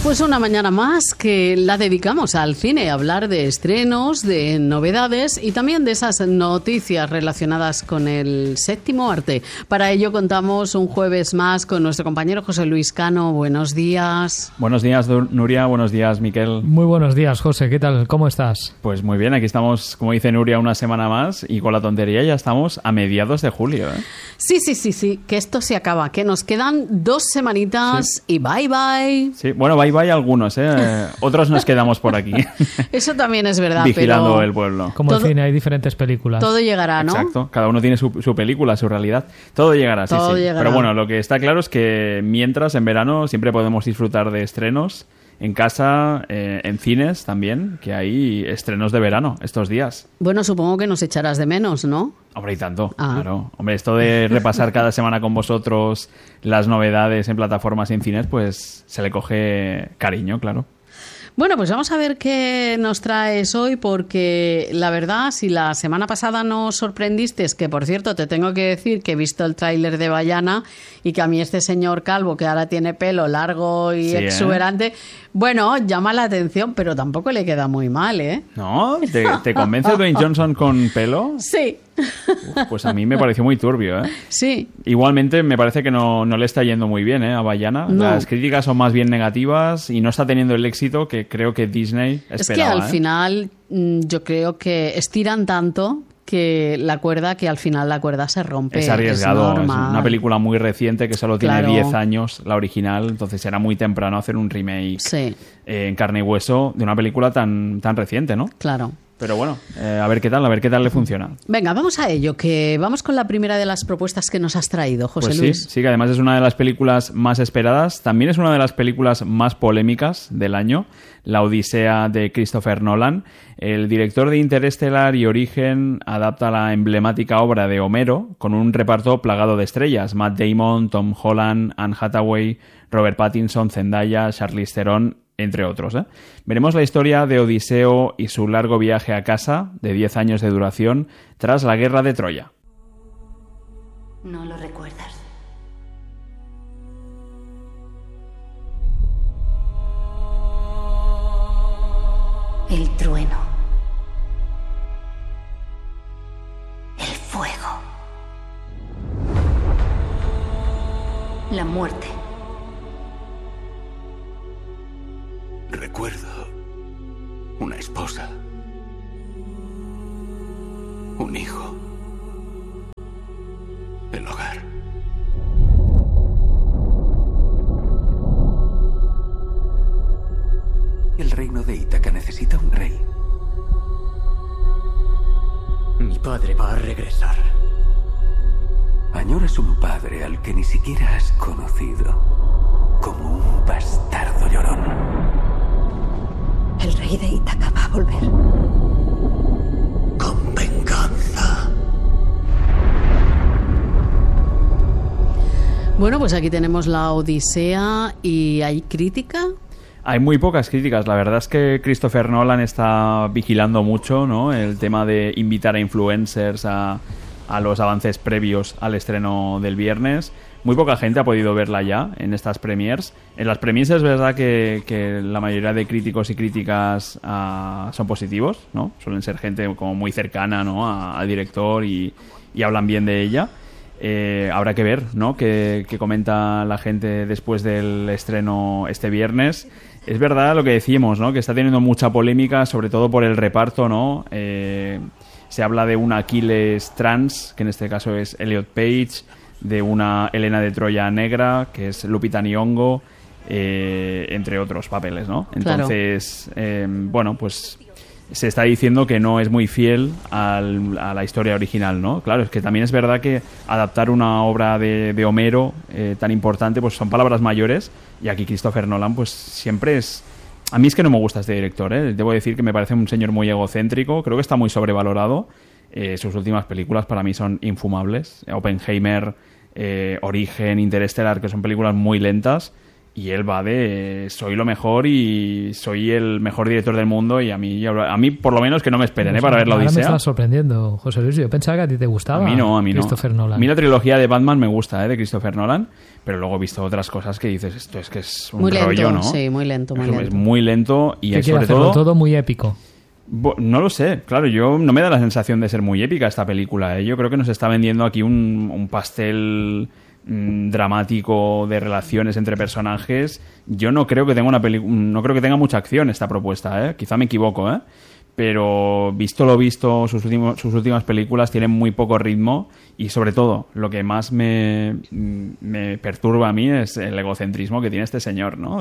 Pues una mañana más que la dedicamos al cine, a hablar de estrenos, de novedades y también de esas noticias relacionadas con el séptimo arte. Para ello contamos un jueves más con nuestro compañero José Luis Cano. Buenos días. Buenos días, Nuria. Buenos días, Miquel. Muy buenos días, José. ¿Qué tal? ¿Cómo estás? Pues muy bien. Aquí estamos, como dice Nuria, una semana más y con la tontería ya estamos a mediados de julio, ¿eh? Sí. Que esto se acaba, que nos quedan 2 semanitas y bye bye. Sí, bueno, bye bye algunos, ¿eh? Otros nos quedamos por aquí. Eso también es verdad, vigilando pero el pueblo. Como el cine, hay diferentes películas. Todo llegará, ¿no? Exacto. Cada uno tiene su película, su realidad. Todo llegará, sí. Llegará. Pero bueno, lo que está claro es que mientras, en verano, siempre podemos disfrutar de estrenos en casa, en cines también, que hay estrenos de verano estos días. Bueno, supongo que nos echarás de menos, ¿no? Hombre, y tanto, claro. Hombre, esto de repasar cada semana con vosotros las novedades en plataformas y en cines, pues se le coge cariño, claro. Bueno, pues vamos a ver qué nos traes hoy, porque la verdad, si la semana pasada nos sorprendiste, es que, por cierto, te tengo que decir que he visto el tráiler de Vaiana y que a mí este señor calvo, que ahora tiene pelo largo y exuberante, bueno, llama la atención, pero tampoco le queda muy mal, ¿eh? ¿No? ¿Te convence Dwayne Johnson con pelo? Sí. Pues a mí me pareció muy turbio, ¿eh? Sí. Igualmente me parece que no le está yendo muy bien, a Vaiana. No. Las críticas son más bien negativas y no está teniendo el éxito que creo que Disney esperaba. Es que al final yo creo que estiran tanto que la cuerda se rompe. Es arriesgado, es es una película muy reciente que solo tiene 10 años, la original, entonces era muy temprano hacer un remake en carne y hueso de una película tan reciente, ¿no? Claro. Pero bueno, a ver qué tal le funciona. Venga, vamos a ello, que vamos con la primera de las propuestas que nos has traído, José Luis. Sí, que además es una de las películas más esperadas, también es una de las películas más polémicas del año, La Odisea de Christopher Nolan. El director de Interestelar y Origen adapta la emblemática obra de Homero con un reparto plagado de estrellas: Matt Damon, Tom Holland, Anne Hathaway, Robert Pattinson, Zendaya, Charlize Theron, entre otros, ¿eh? Veremos la historia de Odiseo y su largo viaje a casa, de 10 años de duración, tras la guerra de Troya. No lo recuerdas. El trueno. El fuego. La muerte. Recuerdo una esposa, un hijo, el hogar. El reino de Ítaca necesita un rey. Mi padre va a regresar. Añoras un padre al que ni siquiera has conocido, como un bastardo llorón. El rey de Ítaca va a volver. Con venganza. Bueno, pues aquí tenemos La Odisea y ¿hay crítica? Hay muy pocas críticas. La verdad es que Christopher Nolan está vigilando mucho, ¿no?, el tema de invitar a influencers a los avances previos al estreno del viernes. Muy poca gente ha podido verla ya en estas premiers. En las premiers es verdad que la mayoría de críticos y críticas son positivos, ¿no? Suelen ser gente como muy cercana, ¿no?, al director y hablan bien de ella. Habrá que ver, ¿no?, qué comenta la gente después del estreno este viernes. Es verdad lo que decíamos, ¿no?, que está teniendo mucha polémica, sobre todo por el reparto, ¿no? Se habla de un Aquiles trans, que en este caso es Elliot Page, de una Helena de Troya negra, que es Lupita Nyong'o, entre otros papeles, ¿no? Entonces, bueno, pues se está diciendo que no es muy fiel a la historia original, ¿no? Claro, es que también es verdad que adaptar una obra de Homero tan importante, pues son palabras mayores, y aquí Christopher Nolan, pues siempre es... A mí es que no me gusta este director, ¿eh? Debo decir que me parece un señor muy egocéntrico, creo que está muy sobrevalorado. Sus últimas películas para mí son infumables. Oppenheimer, Origen, Interestelar, que son películas muy lentas, y él va de soy lo mejor y soy el mejor director del mundo, y a mí por lo menos que no me esperen para ver la Ahora Odisea. me estás sorprendiendo, José Luis. Yo pensaba que a ti te gustaba. A mí no. Christopher Nolan. A mí la trilogía de Batman me gusta, de Christopher Nolan, pero luego he visto otras cosas que dices, esto es que es un muy rollo, lento, ¿no? sí, muy lento. Es muy lento y ¿Qué quiere sobre hacerlo todo... todo muy épico? No lo sé, claro, yo no me da la sensación de ser muy épica esta película, ¿eh? Yo creo que nos está vendiendo aquí un pastel dramático de relaciones entre personajes. Yo no creo que tenga no creo que tenga mucha acción esta propuesta, ¿eh? Quizá me equivoco, ¿eh? Pero visto lo visto, sus últimas películas tienen muy poco ritmo, y sobre todo lo que más me perturba a mí es el egocentrismo que tiene este señor, ¿no?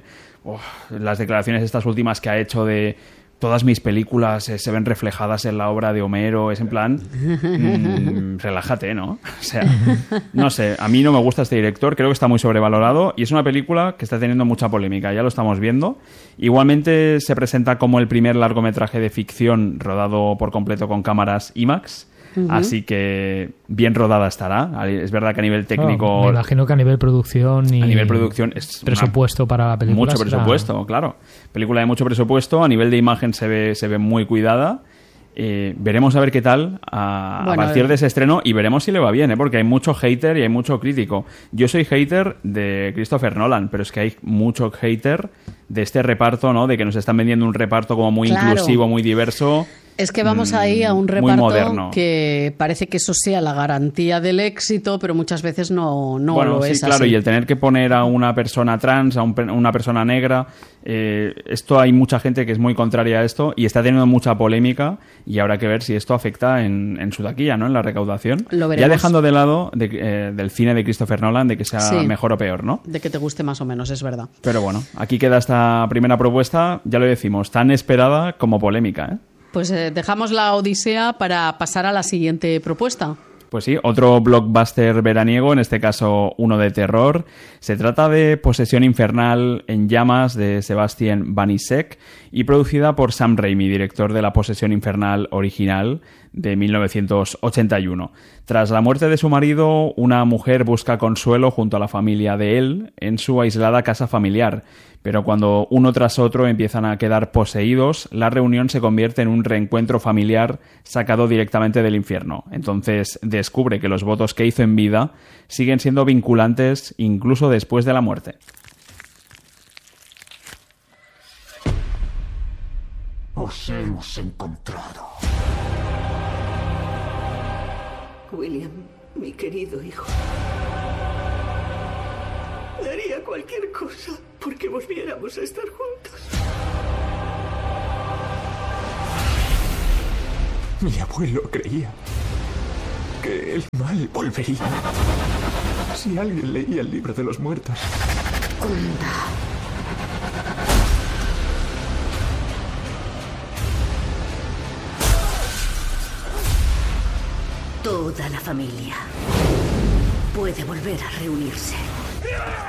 Las declaraciones estas últimas que ha hecho de todas mis películas se ven reflejadas en la obra de Homero, es en plan relájate, ¿no? O sea, no sé, a mí no me gusta este director, creo que está muy sobrevalorado, y es una película que está teniendo mucha polémica, ya lo estamos viendo. Igualmente se presenta como el primer largometraje de ficción rodado por completo con cámaras IMAX. Así que bien rodada estará. Es verdad que a nivel técnico... me imagino que a nivel producción y... A nivel producción es... Presupuesto para la película. Mucho presupuesto, claro. Película de mucho presupuesto. A nivel de imagen se ve muy cuidada. Veremos a ver qué tal a partir de ese estreno, y veremos si le va bien, porque hay mucho hater y hay mucho crítico. Yo soy hater de Christopher Nolan, pero es que hay mucho hater de este reparto, ¿no? De que nos están vendiendo un reparto como muy inclusivo, muy diverso. Es que vamos ahí a un muy reparto moderno, que parece que eso sea la garantía del éxito, pero muchas veces no bueno, lo sí, es claro, así. Y el tener que poner a una persona trans, a una persona negra, esto hay mucha gente que es muy contraria a esto y está teniendo mucha polémica, y habrá que ver si esto afecta en su taquilla, ¿no? En la recaudación. Lo veremos. Ya dejando de lado del cine de Christopher Nolan, de que sea mejor o peor, ¿no? De que te guste más o menos, es verdad. Pero bueno, aquí queda esta primera propuesta, ya lo decimos, tan esperada como polémica, ¿eh? Pues dejamos la Odisea para pasar a la siguiente propuesta. Pues sí, otro blockbuster veraniego, en este caso uno de terror. Se trata de Posesión Infernal en Llamas, de Sebastian Banishek, y producida por Sam Raimi, director de la Posesión Infernal original de 1981. Tras la muerte de su marido, una mujer busca consuelo junto a la familia de él en su aislada casa familiar. Pero cuando uno tras otro empiezan a quedar poseídos, la reunión se convierte en un reencuentro familiar sacado directamente del infierno. Entonces descubre que los votos que hizo en vida siguen siendo vinculantes incluso después de la muerte. Os hemos encontrado. William, mi querido hijo. Daría cualquier cosa porque volviéramos a estar juntos. Mi abuelo creía que el mal volvería si alguien leía el libro de los muertos. Toda la familia puede volver a reunirse.